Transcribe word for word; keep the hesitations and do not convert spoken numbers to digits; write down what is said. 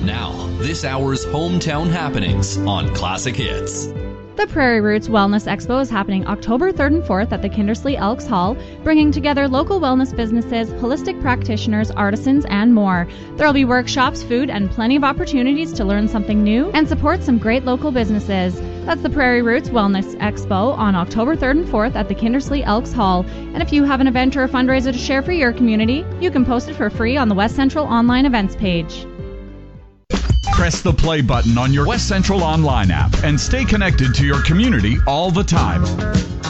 Now, this hour's hometown happenings on Classic Hits. The Prairie Roots Wellness Expo is happening October third and fourth at the Kindersley Elks Hall, bringing together local wellness businesses, holistic practitioners, artisans, and more. There will be workshops, food, and plenty of opportunities to learn something new and support some great local businesses. That's the Prairie Roots Wellness Expo on October third and fourth at the Kindersley Elks Hall. And if you have an event or a fundraiser to share for your community, you can post it for free on the West Central Online Events page. Press the play button on your West Central Online app and stay connected to your community all the time.